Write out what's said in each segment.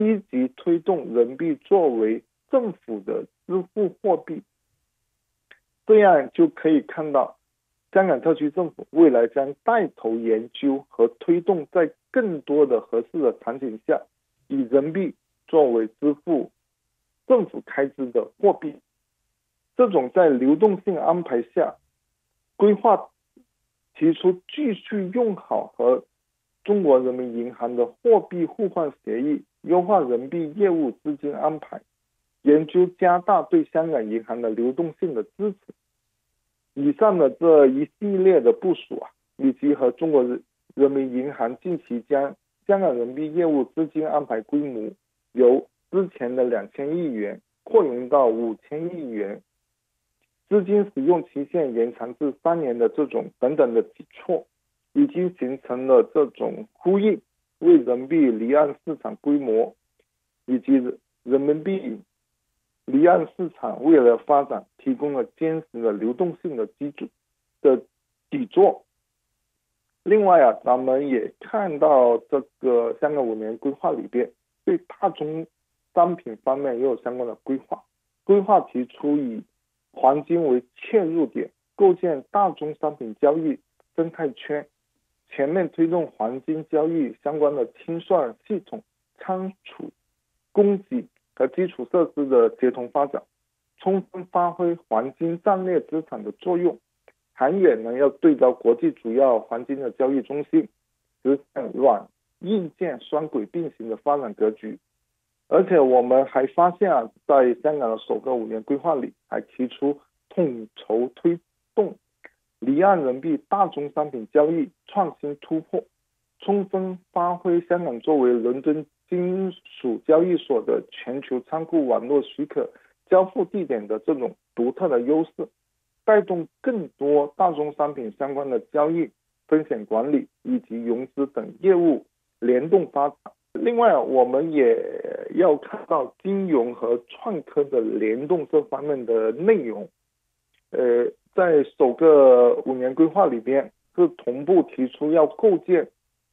积极推动人民币作为政府的支付货币。这样就可以看到，香港特区政府未来将带头研究和推动在更多的合适的场景下，以人民币作为支付政府开支的货币。这种在流动性安排下规划提出继续用好和中国人民银行的货币互换协议，优化人民币业务资金安排，研究加大对香港银行的流动性的支持。以上的这一系列的部署以及和中国人民银行近期将香港人民币业务资金安排规模由之前的2000亿元扩容到5000亿元，资金使用期限延长至3年的这种等等的举措，已经形成了这种呼应，为人民币离岸市场规模以及人民币离岸市场未来发展提供了坚实的流动性的底座。另外咱们也看到这个香港5年规划里边对大宗商品方面也有相关的规划提出以黄金为切入点，构建大宗商品交易生态圈，全面推动黄金交易相关的清算系统、仓储、供给和基础设施的协同发展，充分发挥黄金战略资产的作用。长远要对照国际主要黄金的交易中心，实现软硬件双轨并行的发展格局。而且我们还发现在香港的首个5年规划里，还提出统筹推动离岸人民币大宗商品交易创新突破，充分发挥香港作为伦敦金属交易所的全球仓库网络许可交付地点的这种独特的优势，带动更多大宗商品相关的交易、风险管理以及融资等业务联动发展。另外我们也要看到金融和创科的联动这方面的内容。在首个5年规划里边是同步提出要构建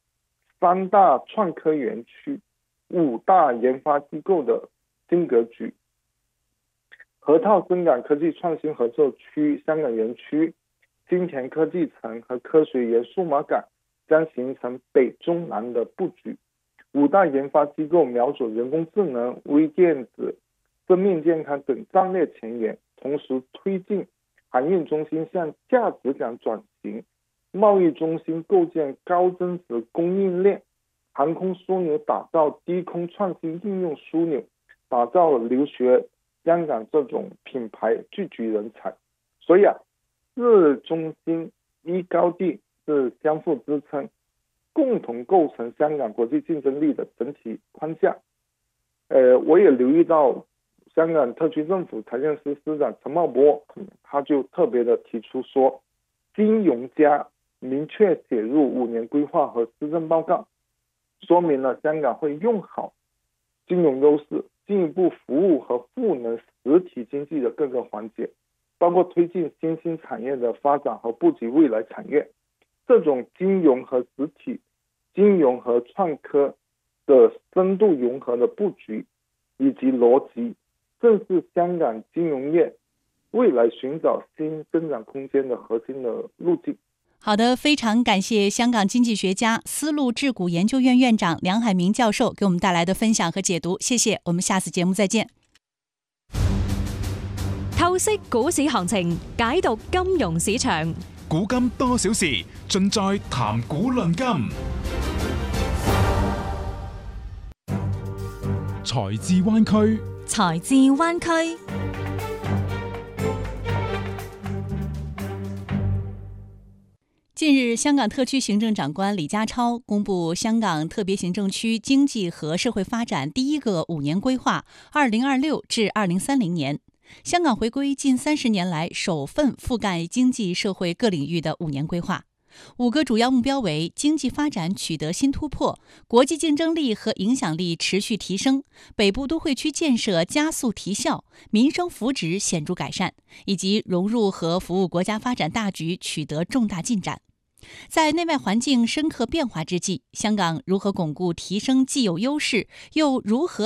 3大创科园区、5大研发机构的新格局。河套深港科技创新合作区、香港园区、金钱科技城和科学园数码港将形成北中南的布局。5大研发机构瞄准人工智能、微电子、生命健康等战略前沿，同时推进航运中心向价值港转型，贸易中心构建高增值供应链，航空枢纽打造低空创新应用枢纽，打造留学香港这种品牌聚集人才。所以4中心1高地是相互支撑，共同构成香港国际竞争力的整体框架。我也留意到香港特区政府财政司司长陈茂波，他就特别的提出说，金融家明确写入5年规划和施政报告，说明了香港会用好金融优势，进一步服务和赋能实体经济的各个环节，包括推进新兴产业的发展和布局未来产业。这种金融和实体、金融和创科的深度融合的布局以及逻辑，正是香港金融业未来寻找新增长空间的核心的路径。 好的，非常感谢香港经济学家、丝路智谷研究院院长梁海明教授给我们带来的分享和解讀，謝謝，我們下次節目再見。 透析股市行情，解讀金融市場， 古今多少事，盡在談股論金。財智灣區， 財智灣區。近日，香港特區行政長官李家超公布香港特別行政區經濟和社會發展第一個5年規劃2026至2030年，香港回歸近30年來首份覆蓋經濟社會各領域的5年規劃。5個主要目標為經濟發展取得新突破，國際競爭力和影響力持續提升，北部都會區建設加速提效，民生福祉顯著改善，以及融入和服務國家發展大局取得重大進展。在內外環境深刻變化之際，香港如何鞏固提升既有優勢，又如何